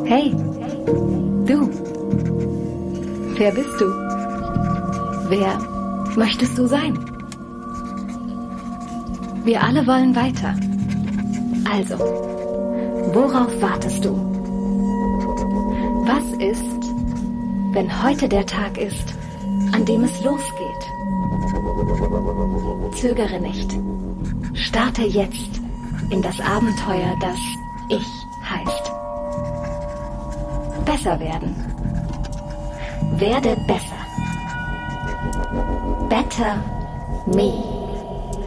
Hey, du. Wer bist du? Wer möchtest du sein? Wir alle wollen weiter. Also, worauf wartest du? Was ist, wenn heute der Tag ist, an dem es losgeht? Zögere nicht. Starte jetzt in das Abenteuer, das Ich heißt. Besser werden. Werde besser. Better me.